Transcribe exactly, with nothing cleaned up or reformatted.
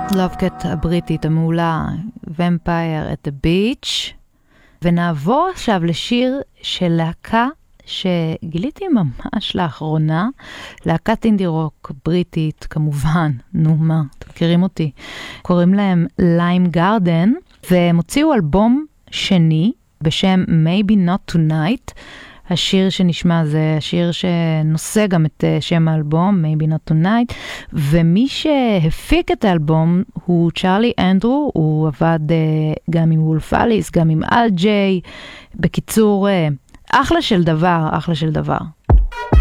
לובקט הבריטית המעולה, Vampire at the Beach. ונעבור עכשיו לשיר של להקה שגיליתי ממש לאחרונה, להקת אינדי רוק בריטית, כמובן, נו מה, אתם מכירים אותי. קוראים להם Lime Garden, והם הוציאו אלבום שני בשם Maybe Not Tonight. השיר שנשמע זה השיר שנושא גם את שם האלבום, Maybe Not Tonight, ומי שהפיק את האלבום הוא צ'רלי אנדרו, הוא עבד גם עם וולף אליס, גם עם אל ג'יי, בקיצור, אחלה של דבר, אחלה של דבר.